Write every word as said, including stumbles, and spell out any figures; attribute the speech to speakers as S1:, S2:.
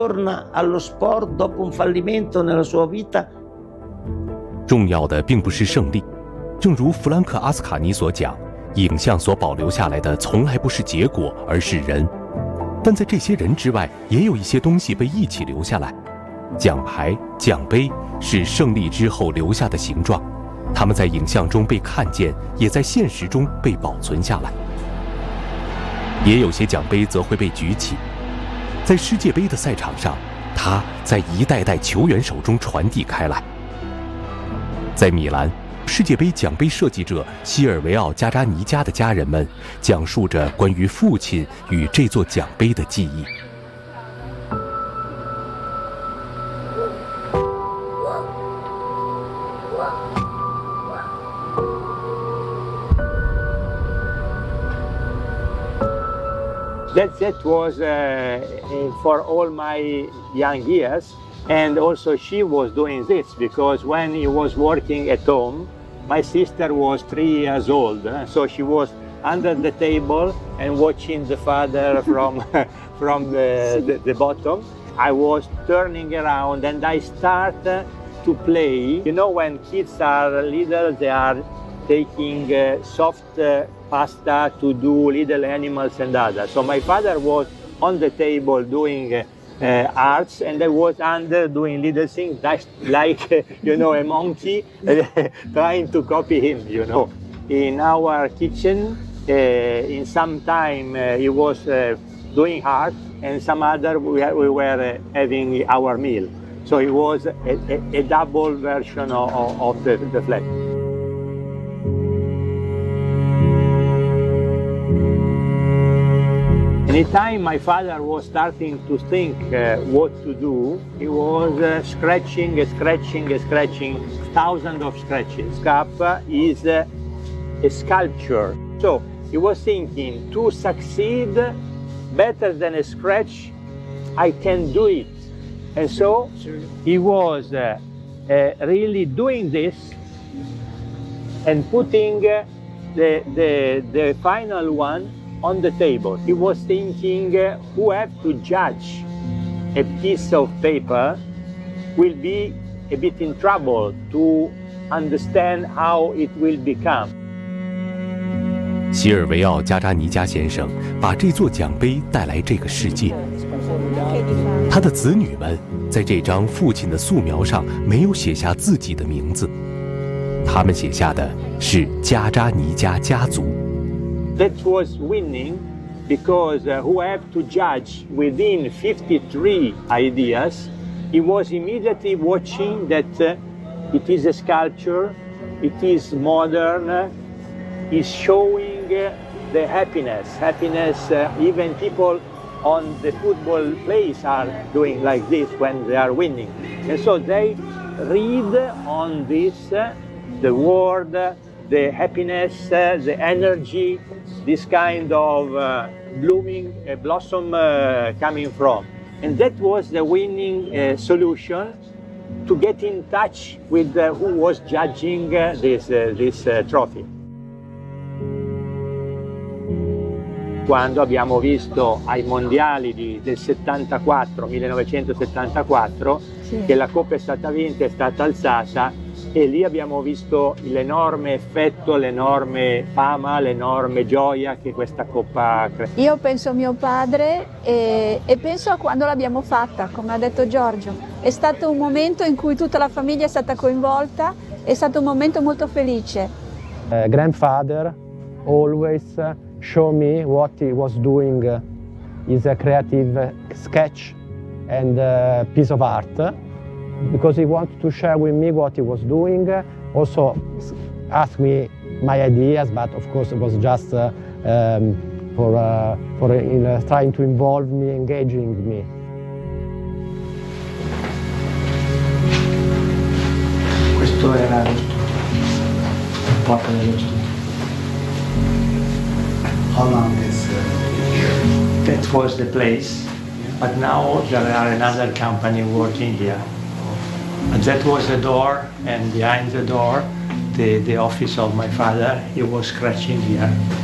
S1: Torna allo sport dopo un fallimento nella sua vita。
S2: 重要的并不是胜利，正如弗兰克·阿斯卡尼所讲，影像所保留下来的从来不是结果，而是人。但在这些人之外，也有一些东西被一起留下来。奖牌、奖杯是胜利之后留下的形状，它们在影像中被看见，也在现实中被保存下来。也有些奖杯则会被举起，在世界杯的赛场上，它在一代代球员手中传递开来。在米兰，世界杯奖杯设计者西尔维奥·加扎尼加的家人们讲述着关于父亲与这座奖杯的记忆。
S3: That, that was uh, for all my young years, and also she was doing this because when he was working at home, my sister was three years old, so she was under the table and watching the father from, from the, the, the bottom. I was turning around and I start to play. You know, when kids are little, they are taking uh, soft uh, pasta to do little animals and others. So my father was on the table doing uh, uh, arts, and I was under doing little things like, like uh, you know, a monkey trying to copy him, you know. In our kitchen, uh, in some time uh, he was uh, doing art, and some other we, we were uh, having our meal. So it was a, a, a double version of, of the, the flat. Anytime my father was starting to think uh, what to do, he was uh, scratching, uh, scratching, uh, scratching, thousands of scratches. Scappa is uh, a sculpture. So he was thinking, to succeed better than a scratch, I can do it. And so he was uh, uh, really doing this and putting uh, the, the, the final one on the table. He was thinking uh, who have to judge a piece of paper will be a bit in trouble to understand how it will become.
S2: 西尔维奥·加扎尼加先生把这座奖杯带来这个世界。他的子女们在这张父亲的素描上没有写下自己的名字，他们写下的是加扎尼加家族。
S3: That was winning because uh, who have to judge within fifty-three ideas, he was immediately watching that uh, it is a sculpture, it is modern, uh, is showing uh, the happiness. Happiness, uh, even people on the football place are doing like this when they are winning. And so they read on this uh, the word, uh, the happiness, uh, the energy, this kind of uh, blooming uh, blossom uh, coming from. And that was the winning uh, solution to get in touch with uh, who was judging uh, this, uh, this uh, trophy. Quando abbiamo visto ai mondiali di, del settantaquattro, millenovecentosettantaquattro, sì, che la Coppa è stata vinta, è stata alzata, e lì abbiamo visto l'enorme effetto, l'enorme fama, l'enorme gioia che questa Coppa crea.
S4: Io penso a mio padre e, e penso a quando l'abbiamo fatta, come ha detto Giorgio. È stato un momento in cui tutta la famiglia è stata coinvolta, è stato un momento molto felice.
S5: Uh, grandfather always uh, show me what he was doing uh, is a creative uh, sketch and uh, piece of art, because he wanted to share with me what he was doing, uh, also ask me my ideas, but of course it was just uh, um, for, uh, for in, uh, trying to involve me, engaging me.
S3: Questo era lo studio, la porta dello studio.
S6: How long is uh, here?
S3: That was the place, but now there are another company working here. And that was the door, and behind the door, the, the office of my father. He was scratching here.